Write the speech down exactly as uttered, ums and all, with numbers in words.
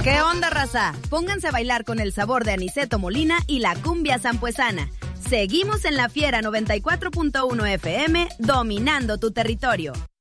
¿Qué onda, raza? Pónganse a bailar con el sabor de Aniceto Molina y la cumbia sampuesana. Seguimos en La Fiera noventa y cuatro punto uno F M, dominando tu territorio.